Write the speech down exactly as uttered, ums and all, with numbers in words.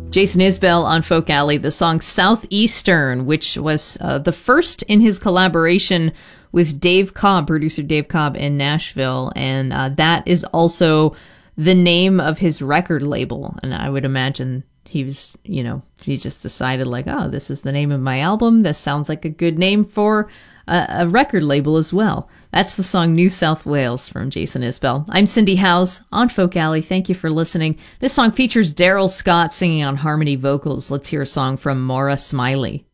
Jason Isbell on Folk Alley, the song Southeastern, which was uh, the first in his collaboration with Dave Cobb, producer Dave Cobb in Nashville. And uh, that is also the name of his record label. And I would imagine he was, you know, he just decided like, oh, this is the name of my album. This sounds like a good name for a, a record label as well. That's the song New South Wales from Jason Isbell. I'm Cindy Howes on Folk Alley. Thank you for listening. This song features Daryl Scott singing on harmony vocals. Let's hear a song from Maura Smiley.